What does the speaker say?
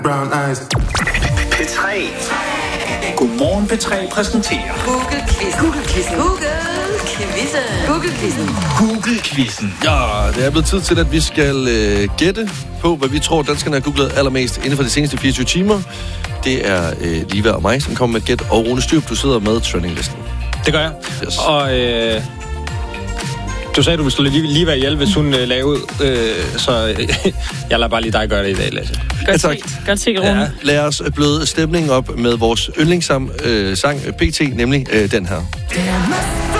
Brown eyes. P3. Godmorgen P3 præsenterer Google-quizzen. Ja, det er blevet tid til, at vi skal gætte på, hvad vi tror, danskerne har googlet allermest inden for de seneste 24 timer. Det er Liva og mig, som kommer med et gæt, og Rune Styrup, du sidder med trendinglisten. Det gør jeg. Yes. Og du sagde, du ville slå Liva ihjel, hvis hun lagde ud, så jeg lader bare lige dig gøre det i dag, Lasse. Godt se, Rune. Ja, lad os bløde stemningen op med vores yndlingssang PT, nemlig den her.